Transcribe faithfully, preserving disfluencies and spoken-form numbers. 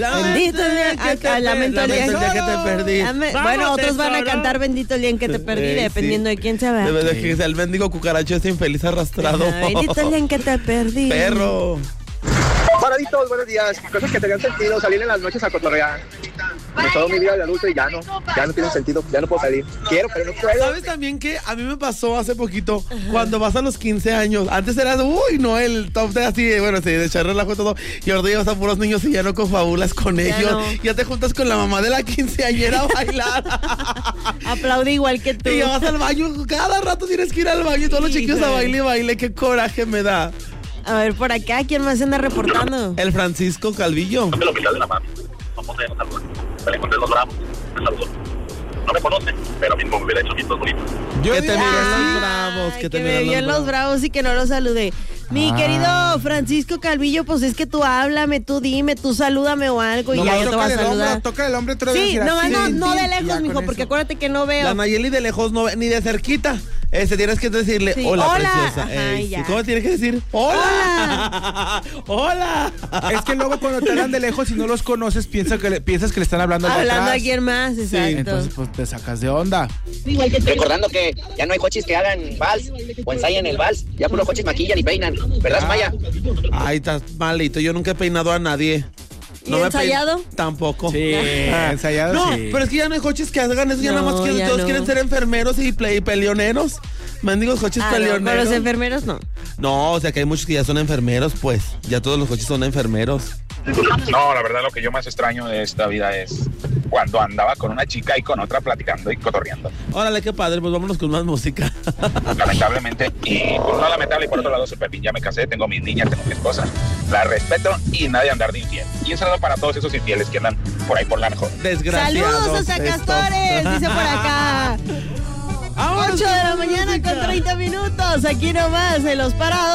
Bendito el día que te, lamento el día que te perdí. Lame, bueno, otros van a cantar Bendito el día en que te perdí, eh, dependiendo sí. de quién se va. Debe de que sea el mendigo cucaracho ese infeliz arrastrado. Ajá, bendito el día en que te perdí. Perro. Paraditos, buenos días. Cosas que tenían sentido, salir en las noches a cotorrear. Me toda mi vida de adulto y ya no, ya no tiene sentido, ya no puedo salir. Quiero, pero no puedo. ¿Sabes también que a mí me pasó hace poquito, cuando vas a los quince años? Antes eras, uy, no, el top de así, bueno, sí, de echar relajo y todo. Y ahora llevas a puros niños y ya no confabulas con ya ellos. No. Ya te juntas con la mamá de la quinceañera a bailar. Aplaude igual que tú. Y ya vas al baño, cada rato tienes que ir al baño y todos los chiquillos a baile y baile. Qué coraje me da. A ver, por acá, ¿quién más anda reportando? El Francisco Calvillo. No me lo de la mami. Vamos a saludar. Me le encontré los bravos. Me saludó. No me conocen, pero mismo me hubiera hecho ojitos bonitos. Yo que te miren los bravos, que te miren los, los bravos. bravos y que no los saludé. Mi ah. querido Francisco Calvillo, pues es que tú háblame, tú dime, tú salúdame o algo no, y ya yo te voy a saludar. Hombro, toca el hombre, sí, no, no, no de lejos, mijo, porque acuérdate que no veo. La Nayeli de lejos no ve, ni de cerquita. Ese tienes que decirle, sí. hola, hola, preciosa. Ajá, Ey, ¿y cómo tienes que decir? Hola. Hola. Es que luego cuando te hablan de lejos y no los conoces, piensas que le, piensas que le están hablando Hablando atrás. a alguien más, exacto. Sí, entonces pues te sacas de onda. Recordando que ya no hay coches que hagan vals o ensayan el vals, ya puros coches maquillan y peinan, ¿verdad, Maya? Ay, estás malito, yo nunca he peinado a nadie. ¿Y no ensayado? Pein... Tampoco. Sí, ah, ensayado no, sí. pero es que ya no hay coches que hagan eso, no, ya nada más que todos no. quieren ser enfermeros y, ple- y peleoneros. Mendigos coches ah, peleoneros. No, pero los enfermeros no. No, o sea que hay muchos que ya son enfermeros, pues. Ya todos los coches son enfermeros. No, la verdad lo que yo más extraño de esta vida es cuando andaba con una chica y con otra platicando y cotorreando. Órale, qué padre, pues vámonos con más música. Lamentablemente, y por un lado lamentable y por otro lado súper bien, ya me casé, tengo mis niñas, tengo mi esposa, la respeto y nadie andar de infiel. Y un saludo para todos esos infieles que andan por ahí por la mejor. Desgraciados. Saludos a Castores, dice por acá. ocho de la mañana con treinta minutos, aquí nomás en Los Parados.